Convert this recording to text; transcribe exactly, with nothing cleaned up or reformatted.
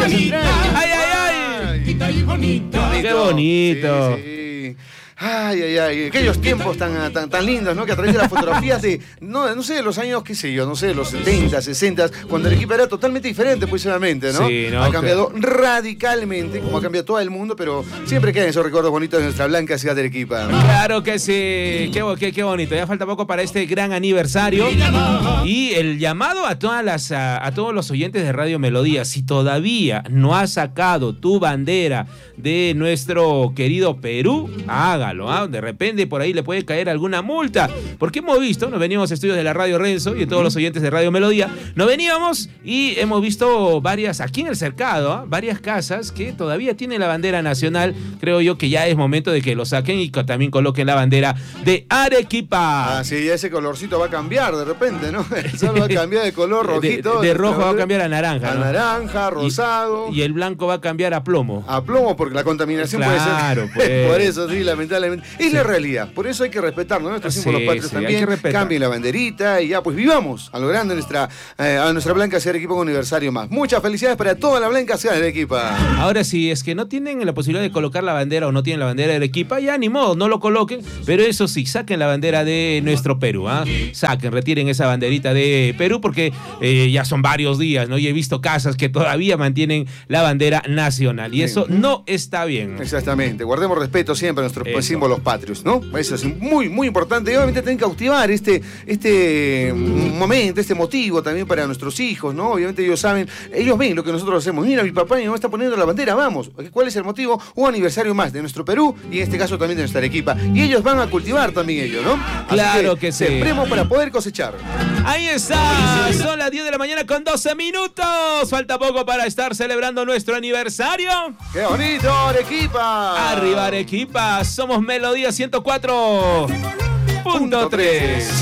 Avenida Central. ¡Ay, ay, ay! ¡Qué bonito! Sí, sí. Ay, ay, ay, aquellos tiempos tan, tan, tan lindos, ¿no? Que a través de las fotografías de, no, no sé, los años, qué sé yo, no sé, los setenta, sesenta, cuando el equipo era totalmente diferente, pues obviamente, ¿no? Sí, ¿no? Ha cambiado radicalmente, como ha cambiado todo el mundo, pero siempre quedan esos recuerdos bonitos de nuestra blanca ciudad de Arequipa. Claro que sí, qué, qué, qué bonito. Ya falta poco para este gran aniversario. Y el llamado a todas las a, a todos los oyentes de Radio Melodía, si todavía no has sacado tu bandera de nuestro querido Perú, hágalo. ¿Ah? De repente por ahí le puede caer alguna multa, porque hemos visto, nos veníamos a estudios de la Radio Renzo y de todos los oyentes de Radio Melodía, nos veníamos y hemos visto varias, aquí en el cercado, ¿eh? varias casas que todavía tienen la bandera nacional. Creo yo que ya es momento de que lo saquen y que también coloquen la bandera de Arequipa. Ah, sí, ya ese colorcito va a cambiar de repente, ¿no? El sol va a cambiar de color rojito. De, de, de rojo va a cambiar a naranja. A ¿no? naranja, rosado. Y, y el blanco va a cambiar a plomo. A plomo, porque la contaminación claro, puede ser. Pues. Por eso, sí, lamentablemente. Es la realidad. Por eso hay que respetarnos, ¿no? Nuestros símbolos sí, patrios sí, también. Cambien la banderita y ya, pues vivamos a lo grande nuestra, eh, a nuestra Blanca Ciudad de Arequipa con aniversario más. Muchas felicidades para toda la Blanca Ciudad de Arequipa. Ahora, si es que no tienen la posibilidad de colocar la bandera o no tienen la bandera de Arequipa, ya ni modo, no lo coloquen. Pero eso sí, saquen la bandera de nuestro Perú, ¿ah? ¿eh? Saquen, retiren esa banderita de Perú porque eh, ya son varios días, ¿no? Y he visto casas que todavía mantienen la bandera nacional y sí. Eso no está bien. Exactamente. Guardemos respeto siempre a nuestros eso. símbolos patrios, ¿no? Eso es muy, muy importante. Y obviamente tienen que cautivar este, este momento, este motivo también para nuestros hijos, ¿no? Obviamente ellos saben, ellos ven lo que nosotros hacemos. Mira, mi papá y mi mamá están poniendo la bandera, vamos. ¿Cuál es el motivo? Un aniversario más de nuestro Perú y en este caso también de nuestra Arequipa. Y ellos van a cultivar también ellos, ¿no? Claro Así que, que sí. Sembremos para poder cosechar. Ahí está. Son las diez de la mañana con doce minutos. Falta poco para estar celebrando nuestro aniversario. ¡Qué bonito, Arequipa! Arriba, Arequipa. Somos Melodía ciento cuatro punto tres.